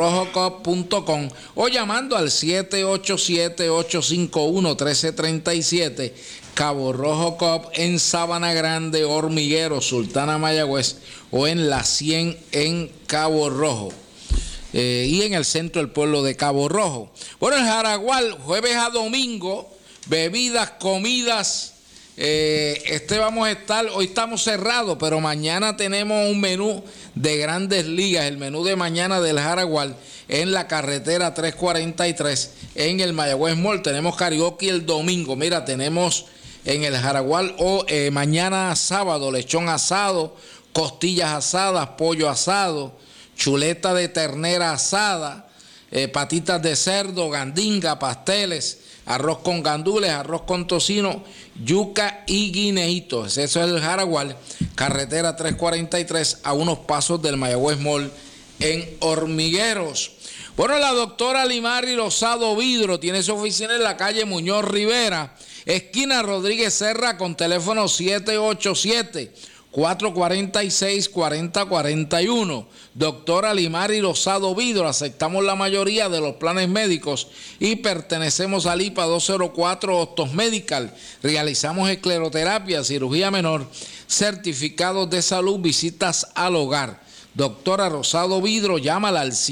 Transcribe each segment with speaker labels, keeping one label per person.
Speaker 1: caborrojocop.com o llamando al 787-851-1337. Cabo Rojo Cop en Sabana Grande, Hormiguero, Sultana, Mayagüez, o en La 100 en Cabo Rojo. Y en el centro del pueblo de Cabo Rojo. Bueno, el Jaragual, jueves a domingo, bebidas, comidas. Vamos a estar, hoy estamos cerrados, pero mañana tenemos un menú de Grandes Ligas, el menú de mañana del Jaragual en la carretera 343 en el Mayagüez Mall. Tenemos karaoke el domingo. Mira, tenemos en el Jaragual mañana sábado lechón asado, costillas asadas, pollo asado, chuleta de ternera asada, patitas de cerdo, gandinga, pasteles, arroz con gandules, arroz con tocino, yuca y guineitos. Eso es el Jaragual, carretera 343, a unos pasos del Mayagüez Mall en Hormigueros. Bueno, la doctora Limari Rosado Vidro tiene su oficina en la calle Muñoz Rivera, esquina Rodríguez Serra, con teléfono 787-446-4041. Doctora Limari Rosado Vidro, aceptamos la mayoría de los planes médicos y pertenecemos al IPA 204 Hostos Medical. Realizamos escleroterapia, cirugía menor, certificados de salud, visitas al hogar. Doctora Rosado Vidro, llámala al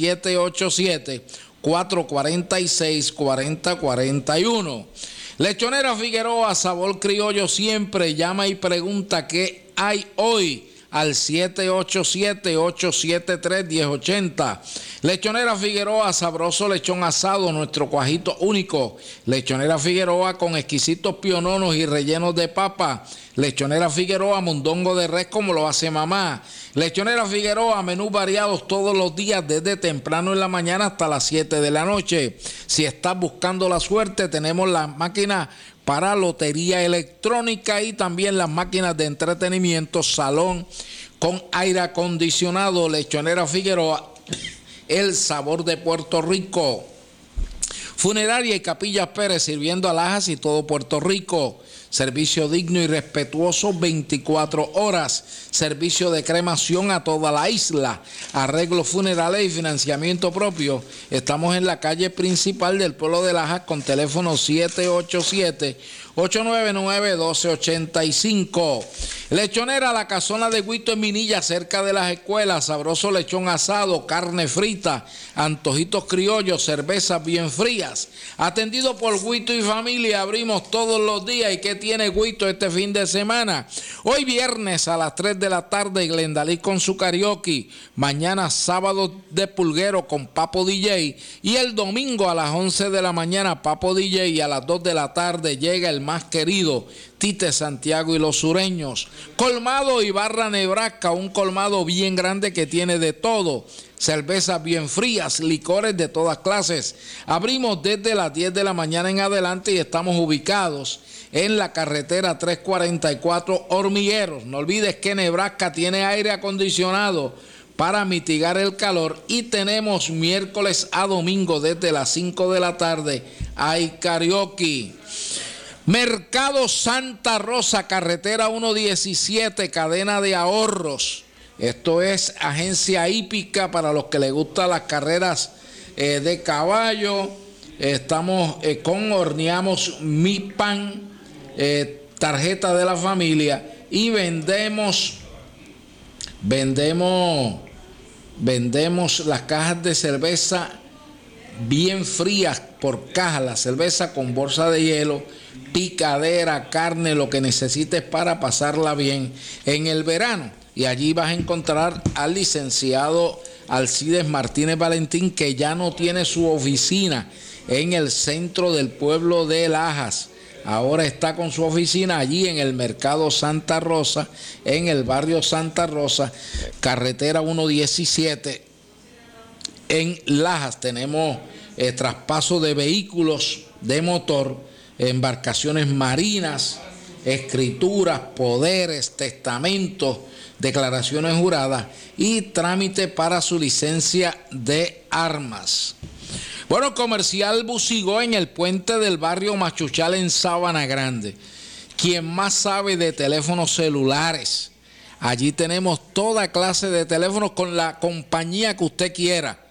Speaker 1: 787-446-4041. Lechonera Figueroa, sabor criollo siempre. Llama y pregunta qué hay hoy al 787-873-1080. Lechonera Figueroa, sabroso lechón asado, nuestro cuajito único. Lechonera Figueroa con exquisitos piononos y rellenos de papa. Lechonera Figueroa, mondongo de res como lo hace mamá. Lechonera Figueroa, menús variados todos los días desde temprano en la mañana hasta las 7 de la noche. Si estás buscando la suerte, tenemos las máquinas para lotería electrónica y también las máquinas de entretenimiento, salón con aire acondicionado. Lechonera Figueroa, el sabor de Puerto Rico. Funeraria y Capillas Pérez, sirviendo alhajas y todo Puerto Rico. Servicio digno y respetuoso 24 horas. Servicio de cremación a toda la isla. Arreglos funerales y financiamiento propio. Estamos en la calle principal del pueblo de Lajas con teléfono 787-899-1285. Lechonera La Casona de Guito en Minilla, cerca de las escuelas. Sabroso lechón asado, carne frita, antojitos criollos, cervezas bien frías. Atendido por Guito y familia. Abrimos todos los días. ¿Y qué tiene Guito este fin de semana? Hoy viernes a las 3 de la tarde Glendalí con su karaoke. Mañana sábado de Pulguero con Papo DJ. Y el domingo a las 11 de la mañana Papo DJ, y a las 2 de la tarde llega el más querido Tite Santiago y los sureños. Colmado y Barra Nebraska, un colmado bien grande que tiene de todo. Cervezas bien frías, licores de todas clases. Abrimos desde las 10 de la mañana en adelante y estamos ubicados en la carretera 344 Hormigueros. No olvides que Nebraska tiene aire acondicionado para mitigar el calor, y tenemos miércoles a domingo desde las 5 de la tarde hay karaoke. Mercado Santa Rosa, carretera 117, cadena de ahorros. Esto es agencia hípica para los que les gustan las carreras de caballo. Estamos horneamos mi pan, tarjeta de la familia, y vendemos las cajas de cerveza bien frías por caja, la cerveza con bolsa de hielo, picadera, carne, lo que necesites para pasarla bien en el verano. Y allí vas a encontrar al licenciado Alcides Martínez Valentín, que ya no tiene su oficina en el centro del pueblo de Lajas. Ahora está con su oficina allí en el Mercado Santa Rosa, en el barrio Santa Rosa, carretera 117, en Lajas. Tenemos traspaso de vehículos de motor, embarcaciones marinas, escrituras, poderes, testamentos, declaraciones juradas y trámite para su licencia de armas. Bueno, Comercial Busigó en el puente del barrio Machuchal en Sabana Grande. Quien más sabe de teléfonos celulares. Allí tenemos toda clase de teléfonos con la compañía que usted quiera.